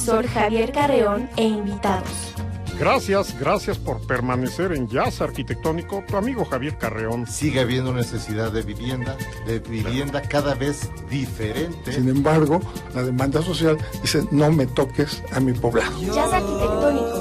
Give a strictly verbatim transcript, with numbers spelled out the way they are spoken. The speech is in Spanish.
Profesor Javier Carreón e invitados. Gracias, gracias por permanecer en Jazz Arquitectónico, tu amigo Javier Carreón. Sigue habiendo necesidad de vivienda, de vivienda cada vez diferente. Sin embargo, la demanda social dice, no me toques a mi poblado. Jazz Arquitectónico.